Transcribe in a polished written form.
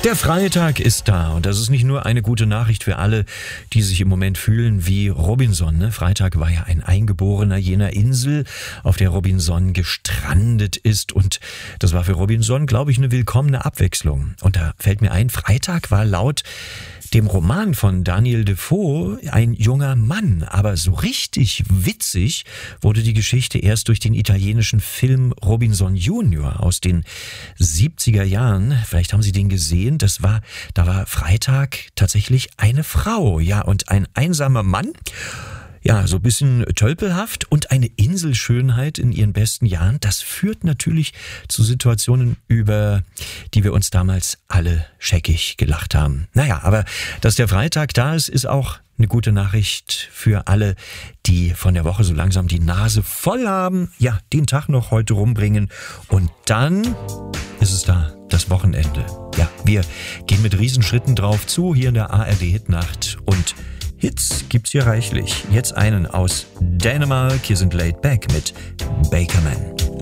Der Freitag ist da und das ist nicht nur eine gute Nachricht für alle, die sich im Moment fühlen wie Robinson. Ne? Freitag war ja ein Eingeborener jener Insel, auf der Robinson gestrandet ist und das war für Robinson, glaube ich, eine willkommene Abwechslung. Und da fällt mir ein, Freitag war laut dem Roman von Daniel Defoe ein junger Mann, aber so richtig witzig wurde die Geschichte erst durch den italienischen Film Robinson Junior aus den 70er Jahren. Vielleicht haben Sie den gesehen. Da war Freitag tatsächlich eine Frau, ja, und ein einsamer Mann. Ja, so ein bisschen tölpelhaft und eine Inselschönheit in ihren besten Jahren. Das führt natürlich zu Situationen, über die wir uns damals alle scheckig gelacht haben. Naja, aber dass der Freitag da ist, ist auch eine gute Nachricht für alle, die von der Woche so langsam die Nase voll haben. Ja, den Tag noch heute rumbringen und dann ist es da, das Wochenende. Ja, wir gehen mit Riesenschritten drauf zu, hier in der ARD Hitnacht und Hits gibt's hier reichlich. Jetzt einen aus Dänemark. Hier sind Laid Back mit Bakerman.